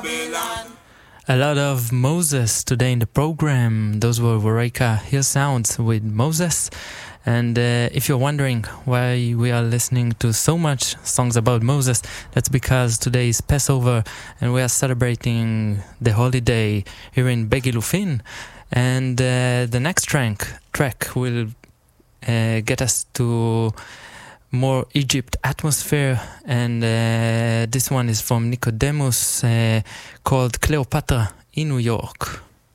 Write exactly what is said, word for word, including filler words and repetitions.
A lot of Moses today in the program. Those were Wareka Hill Sounds with Moses. And uh, if you're wondering why we are listening to so much songs about Moses, that's because today is Passover and we are celebrating the holiday here in Begilufin. And uh, the next track, track will uh, get us to more Egypt atmosphere, and uh, this one is from Nicodemus uh, called Cleopatra in New York.